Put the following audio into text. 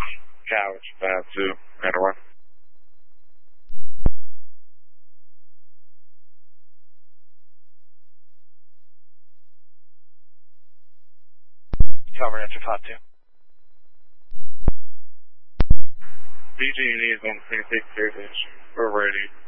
Couch 52, Anyway. Cover answer 52. BG&E is on 26 station. We're ready.